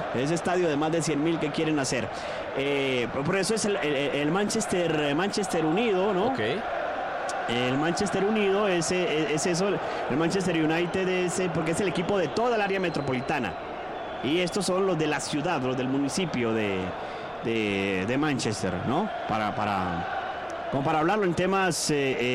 ese estadio de más de 100.000 que quieren hacer. Por eso es el Manchester Unido, ¿no? Okay. El Manchester Unido es eso, el Manchester United es porque es el equipo de toda el área metropolitana. Y estos son los de la ciudad, los del municipio de Manchester, ¿no? Como para hablarlo en temas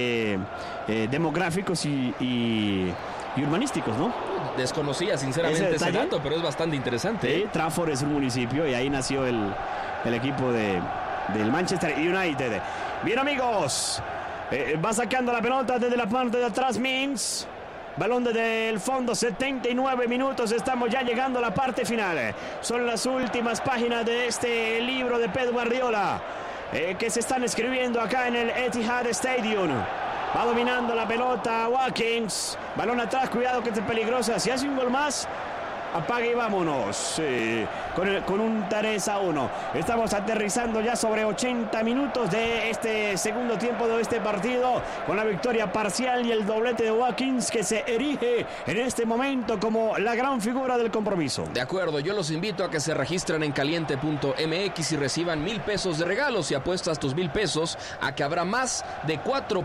demográficos y urbanísticos, ¿no? Desconocía sinceramente ese dato, pero es bastante interesante. Sí, Trafford es un municipio y ahí nació el equipo del Manchester United. Bien, amigos, va sacando la pelota desde la parte de atrás Mings. Balón desde el fondo, 79 minutos, estamos ya llegando a la parte final. Son las últimas páginas de este libro de Pep Guardiola que se están escribiendo acá en el Etihad Stadium. Va dominando la pelota Watkins. Balón atrás, cuidado que es peligrosa. Si hace un gol más, apague y vámonos. Con un 3-1. Estamos aterrizando ya sobre 80 minutos de este segundo tiempo de este partido. Con la victoria parcial y el doblete de Watkins, que se erige en este momento como la gran figura del compromiso. De acuerdo, yo los invito a que se registren en caliente.mx y reciban 1,000 pesos de regalos. Si apuestas tus 1,000 pesos a que habrá más de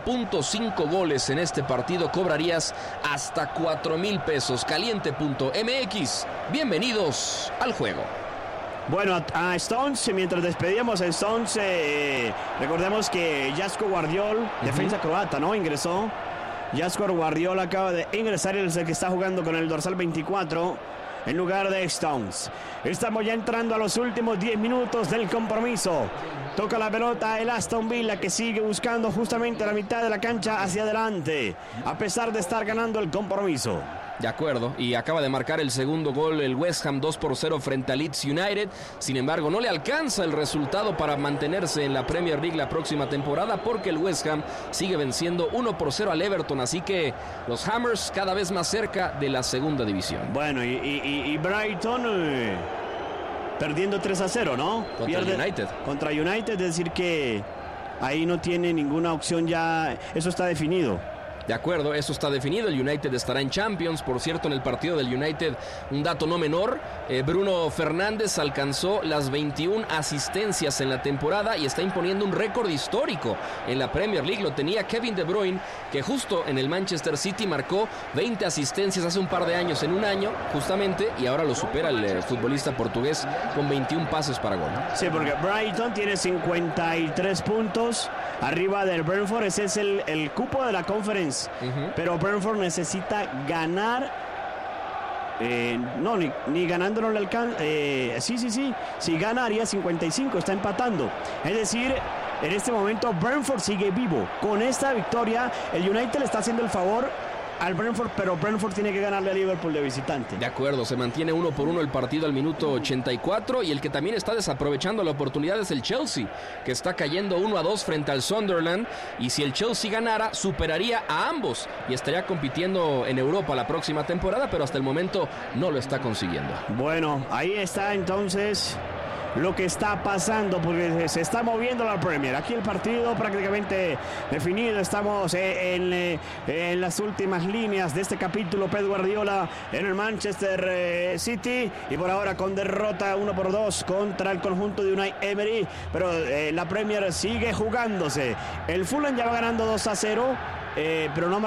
4.5 goles en este partido, cobrarías hasta 4,000 pesos. Caliente.mx. Bienvenidos al juego. Bueno, a Stones, mientras despedíamos a Stones, recordemos que Joško Gvardiol, defensa croata, ¿no? Ingresó. Joško Gvardiol acaba de ingresar, es el que está jugando con el dorsal 24 en lugar de Stones. Estamos ya entrando a los últimos 10 minutos del compromiso. Toca la pelota el Aston Villa, que sigue buscando justamente la mitad de la cancha hacia adelante, a pesar de estar ganando el compromiso. De acuerdo, y acaba de marcar el segundo gol el West Ham 2-0 frente a Leeds United. Sin embargo, no le alcanza el resultado para mantenerse en la Premier League la próxima temporada, porque el West Ham sigue venciendo 1-0 al Everton. Así que los Hammers cada vez más cerca de la segunda división. Bueno, y Brighton perdiendo 3-0, ¿no? Contra United. Contra United, es decir que ahí no tiene ninguna opción ya, eso está definido. De acuerdo, eso está definido. El United estará en Champions. Por cierto, en el partido del United, un dato no menor, Bruno Fernández alcanzó las 21 asistencias en la temporada y está imponiendo un récord histórico en la Premier League. Lo tenía Kevin De Bruyne, que justo en el Manchester City marcó 20 asistencias hace un par de años, en un año justamente, y ahora lo supera el futbolista portugués con 21 pases para gol. Sí, porque Brighton tiene 53 puntos arriba del Brentford. Ese es el cupo de la Conference. Pero Brentford necesita ganar. Ni ganando no le alcanza. Sí. Si gana haría 55, está empatando. Es decir, en este momento Brentford sigue vivo. Con esta victoria, el United le está haciendo el favor al Brentford, pero Brentford tiene que ganarle a Liverpool de visitante. De acuerdo, se mantiene 1-1 el partido al minuto 84, y el que también está desaprovechando la oportunidad es el Chelsea, que está cayendo 1-2 frente al Sunderland, y si el Chelsea ganara, superaría a ambos y estaría compitiendo en Europa la próxima temporada, pero hasta el momento no lo está consiguiendo. Bueno, ahí está entonces lo que está pasando, porque se está moviendo la Premier. Aquí el partido prácticamente definido. Estamos en las últimas líneas de este capítulo. Pep Guardiola en el Manchester City, y por ahora con derrota 1-2 contra el conjunto de Unai Emery, pero la Premier sigue jugándose. El Fulham ya va ganando 2-0, pero no ha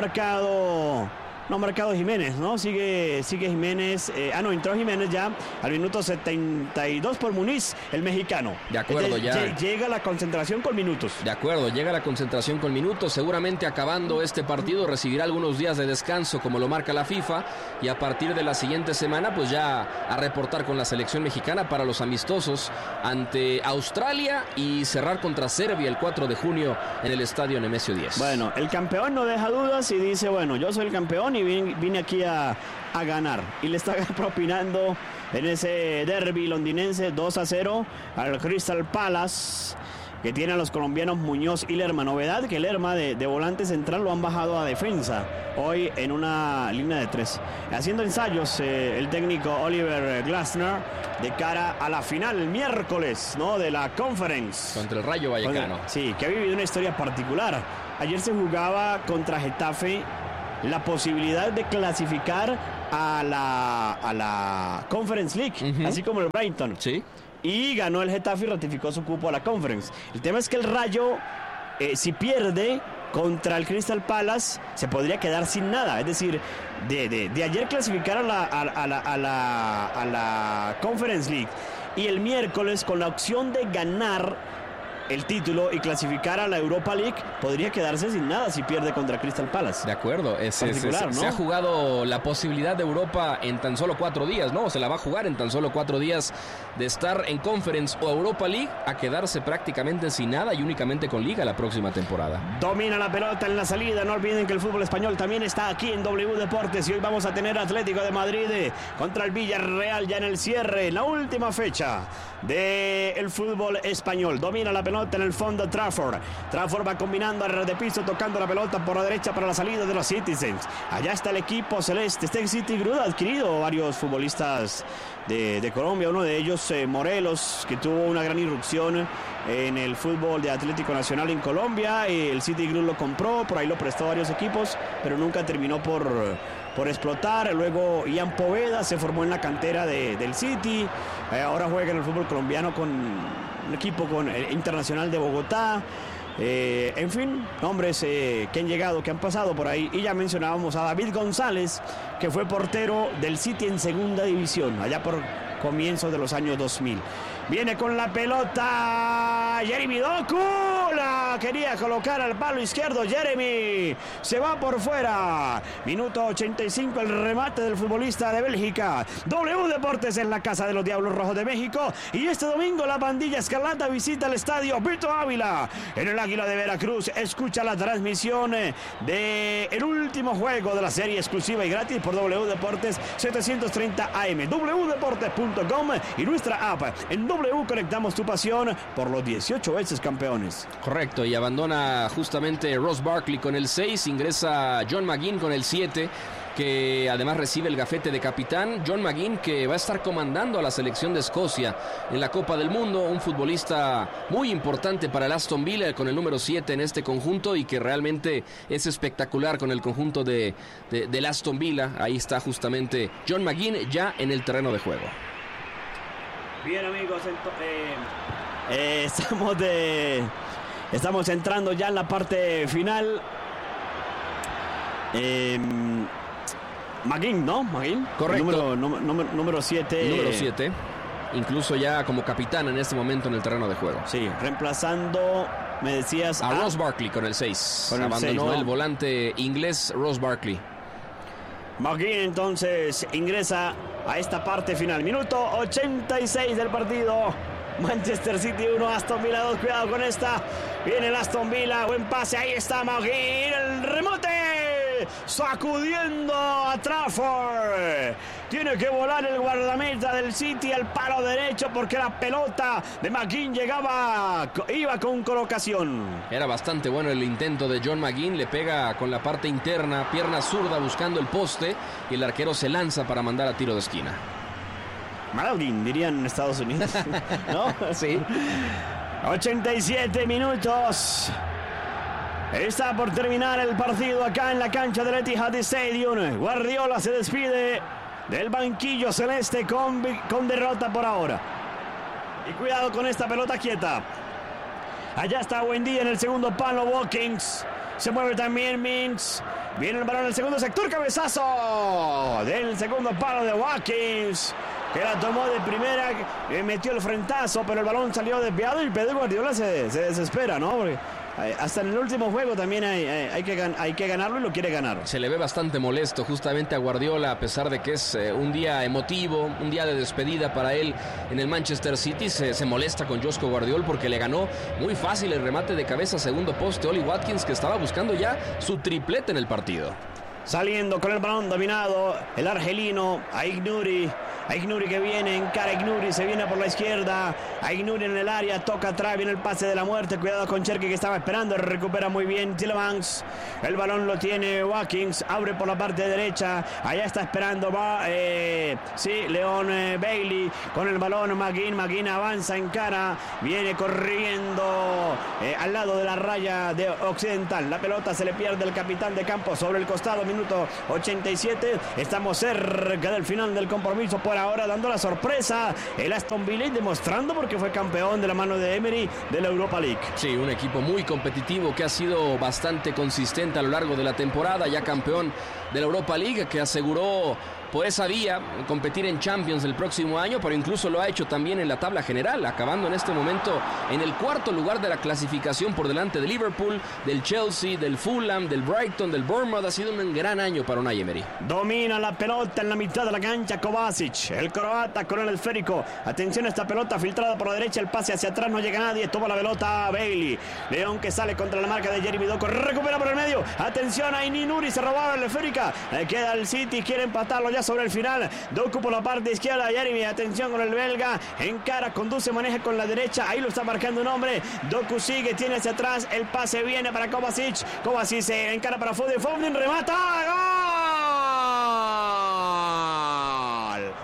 marcado Jiménez, ¿no? Sigue Jiménez. Entró Jiménez ya al minuto 72 por Muniz, el mexicano. De acuerdo, ya. Llega la concentración con minutos. De acuerdo, llega la concentración con minutos. Seguramente acabando este partido recibirá algunos días de descanso, como lo marca la FIFA, y a partir de la siguiente semana, pues ya a reportar con la selección mexicana para los amistosos ante Australia y cerrar contra Serbia el 4 de junio en el estadio Nemesio 10. Bueno, el campeón no deja dudas y dice, bueno, yo soy el campeón y vine aquí a ganar, y le está propinando en ese derbi londinense 2-0 al Crystal Palace, que tiene a los colombianos Muñoz y Lerma. Novedad que Lerma de volante central lo han bajado a defensa hoy en una línea de 3, haciendo ensayos el técnico Oliver Glasner de cara a la final el miércoles, ¿no?, de la Conference contra el Rayo Vallecano. Sí, que ha vivido una historia particular. Ayer se jugaba contra Getafe la posibilidad de clasificar a la Conference League, así como el Brighton. Sí. Y ganó el Getafe y ratificó su cupo a la Conference. El tema es que el Rayo, si pierde contra el Crystal Palace, se podría quedar sin nada. Es decir, de ayer clasificar a la Conference League y el miércoles con la opción de ganar el título y clasificar a la Europa League, podría quedarse sin nada si pierde contra Crystal Palace. De acuerdo, ¿no? Se ha jugado la posibilidad de Europa en tan solo 4 días, ¿no? Se la va a jugar en tan solo 4 días de estar en Conference o Europa League a quedarse prácticamente sin nada y únicamente con Liga la próxima temporada. Domina la pelota en la salida. No olviden que el fútbol español también está aquí en W Deportes y hoy vamos a tener Atlético de Madrid contra el Villarreal ya en el cierre, en la última fecha del fútbol español. Domina la pelota en el fondo Trafford. Trafford va combinando a ras de piso, tocando la pelota por la derecha para la salida de los Citizens. Allá está el equipo celeste. Este City Group ha adquirido varios futbolistas de Colombia. Uno de ellos, Morelos, que tuvo una gran irrupción en el fútbol de Atlético Nacional en Colombia. El City Group lo compró, por ahí lo prestó a varios equipos, pero nunca terminó por explotar. Luego Ian Poveda se formó en la cantera del City. Ahora juega en el fútbol colombiano con un equipo internacional de Bogotá. En fin, hombres que han llegado, que han pasado por ahí. Y ya mencionábamos a David González, que fue portero del City en segunda división, allá por comienzos de los años 2000. Viene con la pelota Jeremy Doku, la quería colocar al palo izquierdo. Jeremy se va por fuera. Minuto 85, el remate del futbolista de Bélgica. W Deportes en la casa de los Diablos Rojos de México. Y este domingo la pandilla escarlata visita el estadio Vito Ávila en el Águila de Veracruz. Escucha la transmisión del último juego de la serie exclusiva y gratis por W Deportes 730 AM, wdeportes.com y nuestra app. En W conectamos tu pasión por los 18 veces campeones. Correcto, y abandona justamente Ross Barkley con el 6, ingresa John McGinn con el 7, que además recibe el gafete de capitán. John McGinn, que va a estar comandando a la selección de Escocia en la Copa del Mundo, un futbolista muy importante para el Aston Villa con el número 7 en este conjunto y que realmente es espectacular con el conjunto del Aston Villa. Ahí está justamente John McGinn ya en el terreno de juego. Bien, amigos, estamos entrando ya en la parte final. McGinn, ¿no? McGinn. Correcto. Número 7. Número 7. Incluso ya como capitán en este momento en el terreno de juego. Sí, reemplazando, me decías... A Ross Barkley con el 6. Abandonó 6, ¿no? El volante inglés Ross Barkley. McGinn entonces ingresa a esta parte final. Minuto 86 del partido. Manchester City 1, Aston Villa 2. Cuidado con esta. Viene el Aston Villa. Buen pase. Ahí está McGinn. El remote. Sacudiendo a Trafford. Tiene que volar el guardameta del City al palo derecho porque la pelota de McGinn iba con colocación. Era bastante bueno el intento de John McGinn. Le pega con la parte interna, pierna zurda buscando el poste y el arquero se lanza para mandar a tiro de esquina. Malgin, dirían en Estados Unidos, ¿no? Sí. 87 minutos. Está por terminar el partido acá en la cancha del Etihad Stadium. Guardiola se despide del banquillo celeste con derrota por ahora. Y cuidado con esta pelota quieta. Allá está Buendía en el segundo palo. Watkins. Se mueve también Mings. Viene el balón al segundo sector. Cabezazo del segundo palo de Watkins, que la tomó de primera, metió el frentazo, pero el balón salió desviado y Pedro Guardiola se desespera, ¿no? Porque hasta en el último juego también hay que ganarlo y lo quiere ganar. Se le ve bastante molesto justamente a Guardiola, a pesar de que es un día emotivo, un día de despedida para él en el Manchester City. Se molesta con Josko Guardiola porque le ganó muy fácil el remate de cabeza segundo poste Oli Watkins, que estaba buscando ya su triplete en el partido. Saliendo con el balón dominado el argelino Aït Nouri. Aït-Nouri que viene, encara Aït-Nouri, se viene por la izquierda. Aït-Nouri en el área, toca atrás, viene el pase de la muerte. Cuidado con Cherki que estaba esperando, recupera muy bien Tielemans. El balón lo tiene Watkins, abre por la parte derecha. Allá está esperando, Leon Bailey con el balón. McGinn avanza, encara, viene corriendo al lado de la raya de Occidental. La pelota se le pierde al capitán de campo sobre el costado, minuto 87. Estamos cerca del final del compromiso. Por ahora dando la sorpresa el Aston Villa, demostrando porque fue campeón de la mano de Emery de la Europa League. Sí, un equipo muy competitivo que ha sido bastante consistente a lo largo de la temporada, ya campeón de la Europa League, que aseguró por esa vía competir en Champions el próximo año, pero incluso lo ha hecho también en la tabla general, acabando en este momento en el cuarto lugar de la clasificación por delante de Liverpool, del Chelsea, del Fulham, del Brighton, del Bournemouth. Ha sido un gran año para Unai Emery. Domina la pelota en la mitad de la cancha Kovacic, el croata con el esférico. Atención a esta pelota filtrada por la derecha, el pase hacia atrás, no llega nadie, toma la pelota Bailey. León que sale contra la marca de Jeremy Doku, recupera por el medio. Atención a Aït-Nouri, se robaba la esférica. Queda el City, quiere empatarlo ya sobre el final. Doku por la parte izquierda, Jeremy, atención con el belga, encara, conduce, maneja con la derecha, ahí lo está marcando un hombre. Doku sigue, tiene hacia atrás, el pase viene para Kovacic, Kovacic se encara para Foden, Foden remata, ¡gol!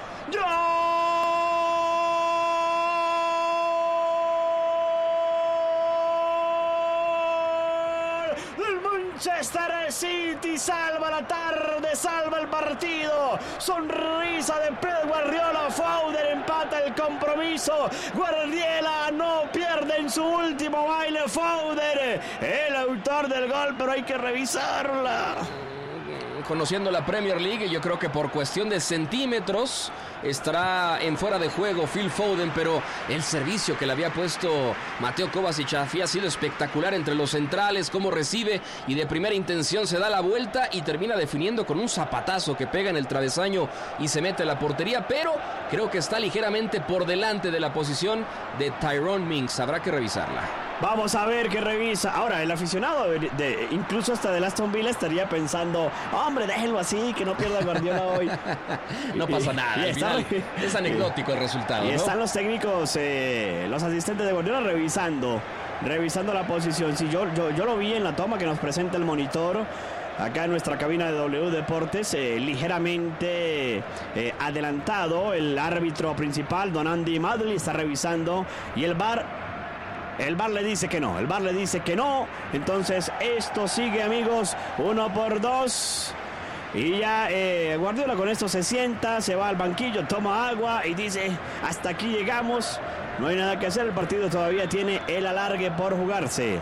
Manchester City salva la tarde, salva el partido. Sonrisa de Pep Guardiola. Foden empata el compromiso. Guardiola no pierde en su último baile. Foden, el autor del gol, pero hay que revisarla. Conociendo la Premier League, yo creo que por cuestión de centímetros estará en fuera de juego Phil Foden, pero el servicio que le había puesto Mateo Kovacic ha sido espectacular entre los centrales, cómo recibe y de primera intención se da la vuelta y termina definiendo con un zapatazo que pega en el travesaño y se mete a la portería, pero creo que está ligeramente por delante de la posición de Tyrone Mings. Habrá que revisarla. Vamos a ver qué revisa. Ahora, el aficionado, incluso hasta del Aston Villa, estaría pensando, hombre, déjenlo así, que no pierda Guardiola hoy. No pasa nada. Al final es anecdótico el resultado, y ¿no? están los técnicos, los asistentes de Guardiola revisando la posición. Sí, yo lo vi en la toma que nos presenta el monitor acá en nuestra cabina de W Deportes, ligeramente adelantado el árbitro principal, Don Andy Madley, está revisando y el VAR le dice que no, entonces esto sigue, amigos, 1-2. Y ya Guardiola con esto se sienta, se va al banquillo, toma agua y dice, hasta aquí llegamos, no hay nada que hacer, el partido todavía tiene el alargue por jugarse.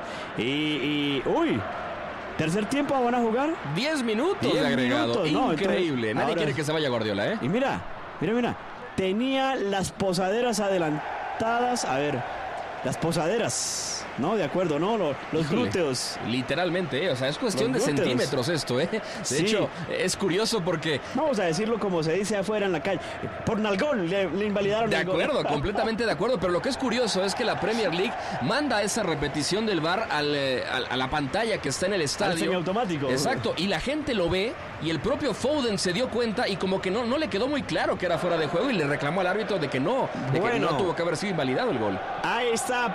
Uy, tercer tiempo van a jugar 10 minutos de agregado, increíble. Nadie quiere que se vaya Guardiola, ¿eh? Y mira, tenía las posaderas adelantadas, a ver, las posaderas, ¿no? De acuerdo, ¿no? Los glúteos. Literalmente, o sea, es cuestión de centímetros esto, ¿eh? De hecho, es curioso porque... Vamos a decirlo como se dice afuera en la calle. Por nalgón le invalidaron el gol. De acuerdo, completamente de acuerdo. Pero lo que es curioso es que la Premier League manda esa repetición del VAR a la pantalla que está en el estadio. Al semiautomático. Exacto, y la gente lo ve y el propio Foden se dio cuenta y como que no le quedó muy claro que era fuera de juego y le reclamó al árbitro de que no tuvo que haber sido invalidado el gol. Ahí está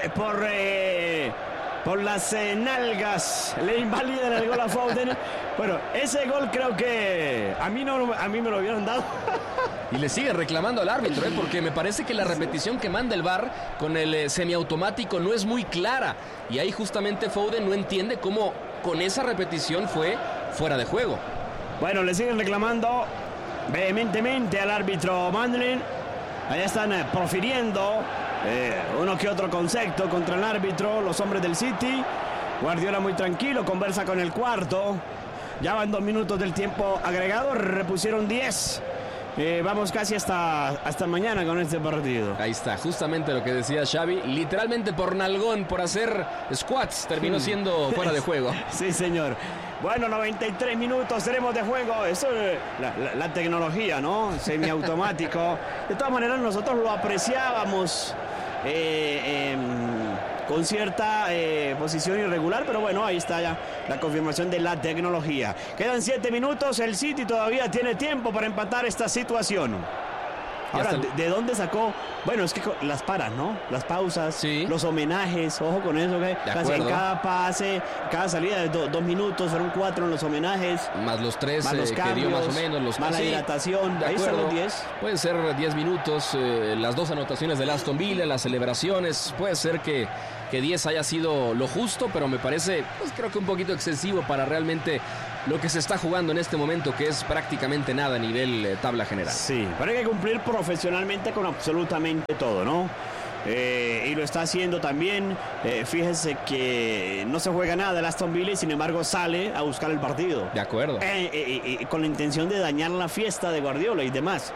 por las nalgas le invalidan el gol a Foden. Bueno, ese gol creo que a mí me lo hubieran dado. Y le sigue reclamando al árbitro, porque me parece que la repetición que manda el VAR con el semiautomático no es muy clara. Y ahí justamente Foden no entiende cómo con esa repetición fue fuera de juego. Bueno, le siguen reclamando vehementemente al árbitro Mandlin. Allá están profiriendo uno que otro concepto contra el árbitro, los hombres del City. Guardiola muy tranquilo, conversa con el cuarto. Ya van 2 minutos del tiempo agregado, repusieron 10. Vamos casi hasta mañana con este partido. Ahí está, justamente lo que decía Xavi. Literalmente por nalgón, por hacer squats, terminó siendo fuera de juego. Sí, señor. Bueno, 93 minutos tenemos de juego. Eso es la tecnología, ¿no? Semiautomático. De todas maneras, nosotros lo apreciábamos con cierta posición irregular, pero bueno, ahí está ya la confirmación de la tecnología. Quedan 7 minutos, el City todavía tiene tiempo para empatar esta situación. Ahora, ¿de dónde sacó? Bueno, es que las paras, ¿no? Las pausas, sí. Los homenajes, ojo con eso, ¿okay? Casi en cada pase, cada salida de 2 minutos, fueron 4 en los homenajes. Más los 3 más los cambios, que dio más o menos. Más la hidratación, ahí son los 10. Pueden ser 10 minutos, las 2 anotaciones del Aston Villa, las celebraciones, puede ser que 10 haya sido lo justo, pero me parece, pues creo que un poquito excesivo para realmente lo que se está jugando en este momento, que es prácticamente nada a nivel tabla general. Sí, pero hay que cumplir profesionalmente con absolutamente todo, ¿no? Y lo está haciendo también. Fíjese que no se juega nada el Aston Villa y sin embargo sale a buscar el partido. De acuerdo. Con la intención de dañar la fiesta de Guardiola y demás.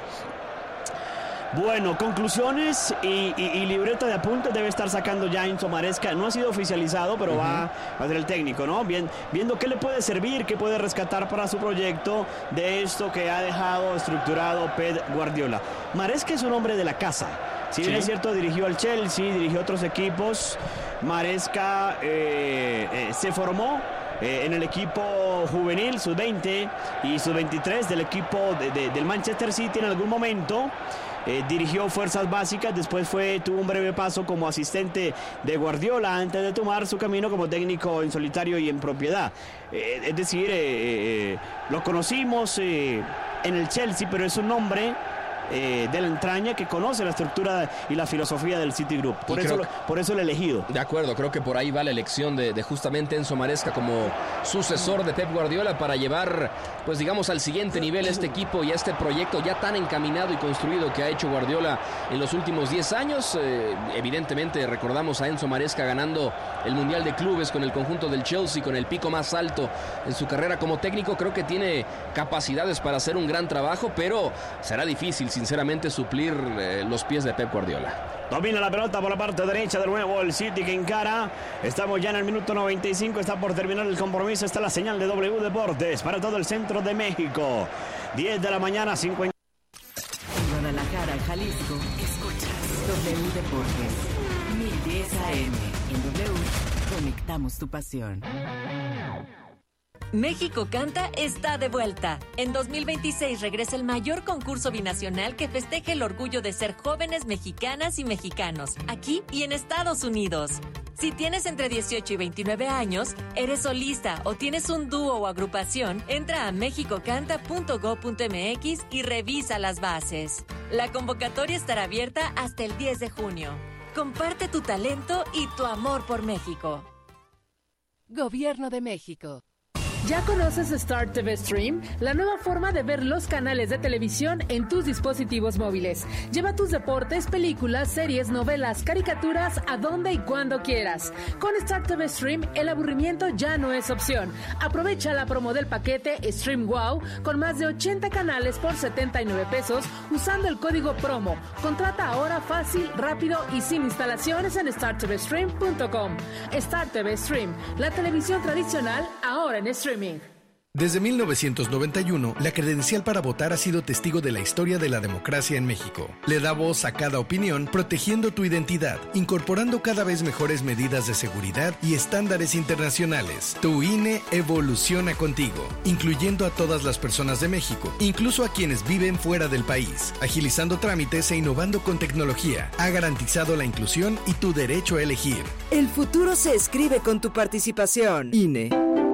Bueno, conclusiones y libreta de apuntes debe estar sacando ya Enzo Maresca. No ha sido oficializado, pero va a ser el técnico, ¿no? Viendo qué le puede servir, qué puede rescatar para su proyecto de esto que ha dejado estructurado Pep Guardiola. Maresca es un hombre de la casa. Si bien es cierto, dirigió al Chelsea, dirigió otros equipos. Maresca se formó en el equipo juvenil, sub-20 y sub-23 del equipo del Manchester City en algún momento. Dirigió fuerzas básicas, después tuvo un breve paso como asistente de Guardiola antes de tomar su camino como técnico en solitario y en propiedad. Es decir, lo conocimos en el Chelsea, pero es un hombre de la entraña que conoce la estructura y la filosofía del Citigroup. Por eso el elegido. De acuerdo, creo que por ahí va la elección de justamente Enzo Maresca como sucesor de Pep Guardiola para llevar, pues digamos, al siguiente nivel este equipo y a este proyecto ya tan encaminado y construido que ha hecho Guardiola en los últimos 10 años. Evidentemente recordamos a Enzo Maresca ganando el Mundial de Clubes con el conjunto del Chelsea, con el pico más alto en su carrera como técnico. Creo que tiene capacidades para hacer un gran trabajo, pero será difícil sinceramente suplir los pies de Pep Guardiola. Domina la pelota por la parte derecha de nuevo el City que encara. Estamos ya en el minuto 95, está por terminar el compromiso. Está la señal de W Deportes para todo el centro de México. 10 de la mañana, 50. En Guadalajara, Jalisco, escuchas W Deportes 1010 AM. En W conectamos tu pasión. México Canta está de vuelta. En 2026 regresa el mayor concurso binacional que festeja el orgullo de ser jóvenes mexicanas y mexicanos, aquí y en Estados Unidos. Si tienes entre 18 y 29 años, eres solista o tienes un dúo o agrupación, entra a mexicocanta.go.mx y revisa las bases. La convocatoria estará abierta hasta el 10 de junio. Comparte tu talento y tu amor por México. Gobierno de México. ¿Ya conoces Star TV Stream? La nueva forma de ver los canales de televisión en tus dispositivos móviles. Lleva tus deportes, películas, series, novelas, caricaturas a donde y cuando quieras. Con Star TV Stream, el aburrimiento ya no es opción. Aprovecha la promo del paquete Stream Wow con más de 80 canales por 79 pesos usando el código promo. Contrata ahora fácil, rápido y sin instalaciones en startvstream.com. Star TV Stream, la televisión tradicional ahora en streaming. Desde 1991, la credencial para votar ha sido testigo de la historia de la democracia en México. Le da voz a cada opinión, protegiendo tu identidad, incorporando cada vez mejores medidas de seguridad y estándares internacionales. Tu INE evoluciona contigo, incluyendo a todas las personas de México, incluso a quienes viven fuera del país, agilizando trámites e innovando con tecnología. Ha garantizado la inclusión y tu derecho a elegir. El futuro se escribe con tu participación. INE.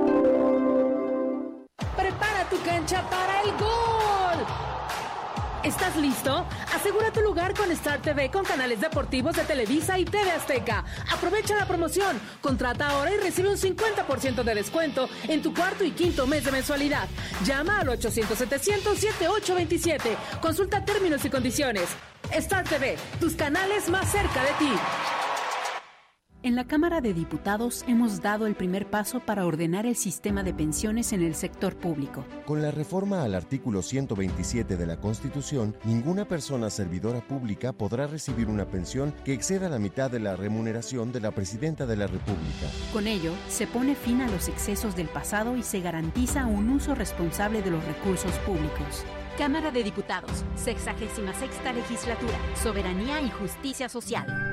¡Prepara tu cancha para el gol! ¿Estás listo? Asegura tu lugar con Star TV con canales deportivos de Televisa y TV Azteca. Aprovecha la promoción. Contrata ahora y recibe un 50% de descuento en tu cuarto y quinto mes de mensualidad. Llama al 800-700-7827. Consulta términos y condiciones. Star TV, tus canales más cerca de ti. En la Cámara de Diputados hemos dado el primer paso para ordenar el sistema de pensiones en el sector público. Con la reforma al artículo 127 de la Constitución, ninguna persona servidora pública podrá recibir una pensión que exceda la mitad de la remuneración de la Presidenta de la República. Con ello, se pone fin a los excesos del pasado y se garantiza un uso responsable de los recursos públicos. Cámara de Diputados, 66ª Legislatura, Soberanía y Justicia Social.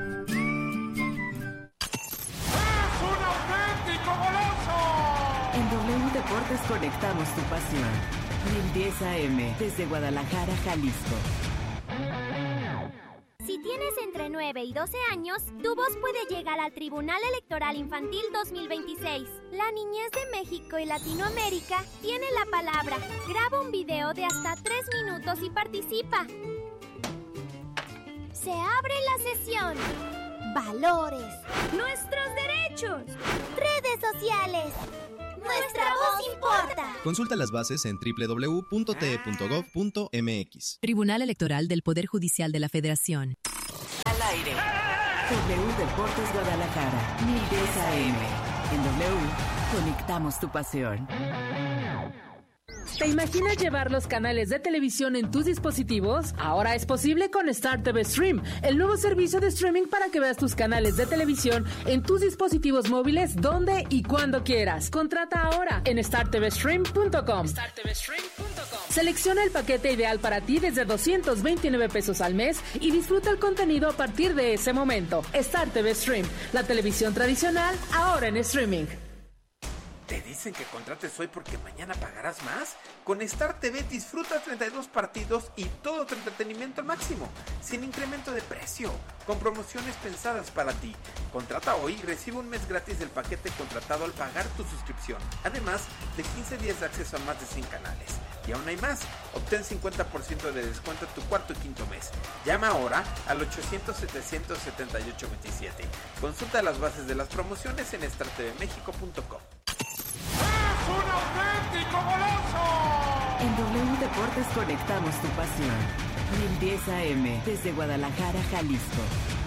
En W Deportes conectamos tu pasión. 1010 AM desde Guadalajara, Jalisco. Si tienes entre 9 y 12 años, tu voz puede llegar al Tribunal Electoral Infantil 2026. La niñez de México y Latinoamérica tiene la palabra. Graba un video de hasta 3 minutos y participa. Se abre la sesión. Valores. Nuestros derechos. Redes sociales. Nuestra voz importa. Consulta las bases en www.te.gov.mx. Tribunal Electoral del Poder Judicial de la Federación. Al aire. W Deportes Guadalajara. 1010 AM. En W, conectamos tu pasión. ¿Te imaginas llevar los canales de televisión en tus dispositivos? Ahora es posible con Star TV Stream, el nuevo servicio de streaming para que veas tus canales de televisión en tus dispositivos móviles donde y cuando quieras. Contrata ahora en startvstream.com. Selecciona el paquete ideal para ti desde 229 pesos al mes y disfruta el contenido a partir de ese momento. Star TV Stream, la televisión tradicional ahora en streaming. ¿Te dicen que contrates hoy porque mañana pagarás más? Con Star TV disfruta 32 partidos y todo tu entretenimiento al máximo, sin incremento de precio, con promociones pensadas para ti. Contrata hoy y recibe un mes gratis del paquete contratado al pagar tu suscripción, además de 15 días de acceso a más de 100 canales. Y aún hay más, obtén 50% de descuento en tu cuarto y quinto mes. Llama ahora al 800-700-7827. Consulta las bases de las promociones en startvmexico.com. ¡Un auténtico golazo! En W Deportes conectamos tu pasión. 1010 AM desde Guadalajara, Jalisco.